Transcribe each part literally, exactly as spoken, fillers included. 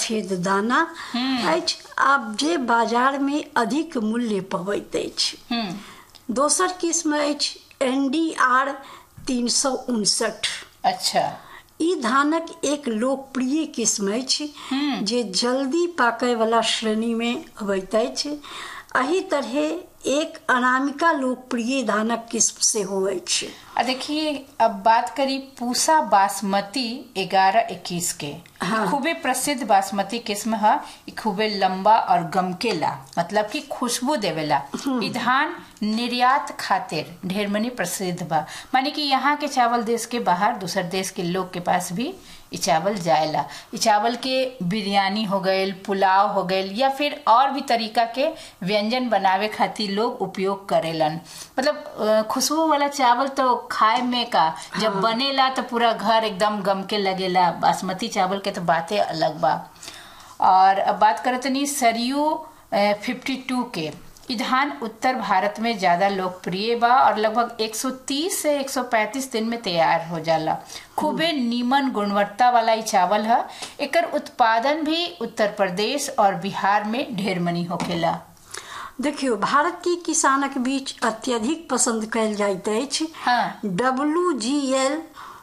सफेद दाना अछि आब जे बाजार में अधिक मूल्य पबैत अछि। दोसर किस्म अछि एन डी आर तीन सौ उनसठ। अच्छा, ई धानक एक लोकप्रिय किस्म अछि जे जल्दी पाकय वाला श्रेणी में अबैत अछि। एही तरह एक अनामिका लोकप्रिय धानक किस्म सेहो अछि। आ देखिए अब बात करी पूसा बासमती ग्यारह इक्कीस के। हाँ। खूबे प्रसिद्ध बासमती किस्म है। खूबे लंबा और गमकेला, मतलब कि खुशबू देवेला। ई धान निर्यात खातिर ढेर मनी प्रसिद्ध बा, माने कि यहाँ के चावल देश के बाहर दूसर देश के लोग के पास भी ई चावल जाएला। ई चावल के बिरयानी हो गए, पुलाव हो गए, या फिर और भी तरीका के व्यंजन बनावे खातिर लोग उपयोग करेलन। मतलब खुशबू वाला चावल तो खाए में का जब हाँ। बनेला तो पूरा घर एकदम गम के लगेला। बासमती चावल के तो बातें अलग बा। और अब बात करते नहीं सरयू फिफ्टी टू के। ई धान उत्तर भारत में ज्यादा लोकप्रिय बा और लगभग एक सौ तीस से एक सौ पैंतीस दिन में तैयार हो जाला। खूबे नीमन गुणवत्ता वाला ई चावल है। एकर उत्पादन भी उत्तर प्रदेश और बिहार में ढेर मनी होखेला। देखियो भारत की किसानक बीच अत्यधिक पसंद कयल जाइत अछि। हाँ। डब्ल्यू जी एल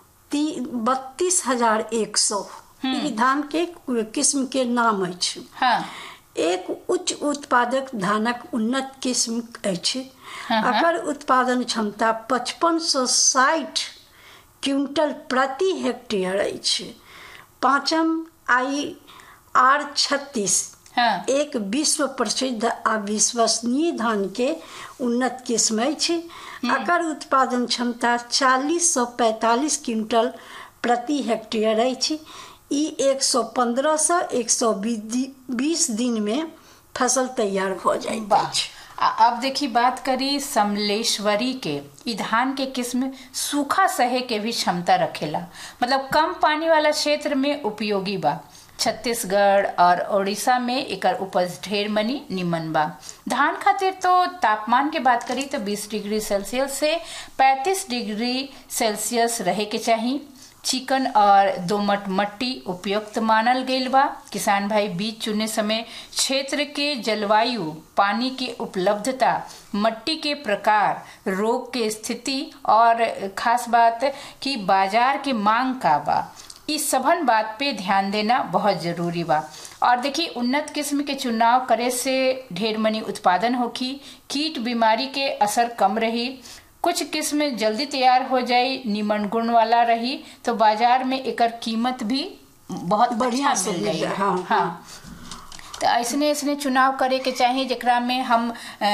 बत्तीस हजार एक सौ ई धान के किस्म के नाम अछि। हाँ। एक उच्च उत्पादक धानक उन्नत किस्म अछि। एकर उत्पादन क्षमता पचपन सौ साठ क्विंटल प्रति हेक्टेयर अछि। पाँचम आई आर छत्तीस हाँ। एक विश्व प्रसिद्ध आ विश्वसनीय धान के उन्नत किस्म अछि। एकर उत्पादन क्षमता चालीस सौ पैंतालीस क्विंटल प्रति हेक्टेयर अछि। ई एक सौ पंद्रह से एक सौ बीस दिन में फसल तैयार हो जाइत अछि। अब देखी बात करी समलेश्वरी के। ई धान के किस्म सूखा सहे के भी क्षमता रखेला, मतलब कम पानी वाला क्षेत्र में उपयोगी बा। छत्तीसगढ़ और ओडिशा में एकर उपज ढेर मनी निमन बा। धान खातिर तो तापमान के बात करी तो बीस डिग्री सेल्सियस से पैंतीस डिग्री सेल्सियस रहे के चाहिए। चिकन और दोमट मट्टी उपयुक्त मानल गईल बा। किसान भाई बीज चुने समय क्षेत्र के जलवायु, पानी के उपलब्धता, मट्टी के प्रकार, रोग के स्थिति और खास बात कि बाजार के मांग का बा, इस सबन बात पे ध्यान देना बहुत जरूरी बा। और देखिए उन्नत किस्म के चुनाव करे से ढेर मनी उत्पादन होखी, कीट बीमारी के असर कम रही, कुछ किस्म जल्दी तैयार हो जाए, निमन गुण वाला रही तो बाजार में एकर कीमत भी बहुत बढ़िया अच्छा मिल जाए। हाँ, हाँ। तो ऐसने ऐसने चुनाव करे के चाहिए जेकरा में हम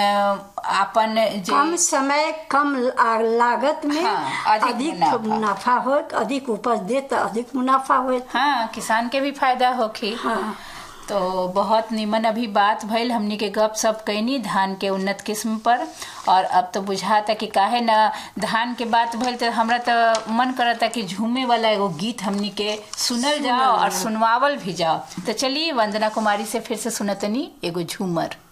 अपन कम समय कम लागत में हाँ, अधिक, अधिक मुनाफा, मुनाफा हो, अधिक उपज दे तो अधिक मुनाफा हो। हाँ, किसान के भी फायदा होखी। हाँ। तो बहुत निमन अभी बात भइल, हमनी के गप सप कैनी धान के उन्नत किस्म पर। और अब तो बुझाता कि काहे ना धान के बात भइल तो हमरा तो मन करता कि झूमे वाला एगो गीत हमनी के सुनल जाओ और सुनवावल भी जाओ। तो चलिए वंदना कुमारी से फिर से सुनतनी एगो झूमर।